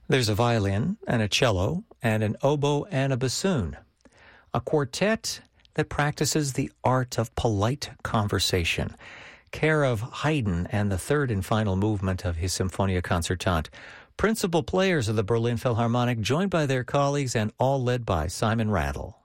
There's a violin and a cello and an oboe and a bassoon. A quartet that practices the art of polite conversation. Care of Haydn and the third and final movement of his Symphonia Concertante. Principal players of the Berlin Philharmonic, joined by their colleagues and all led by Simon Rattle.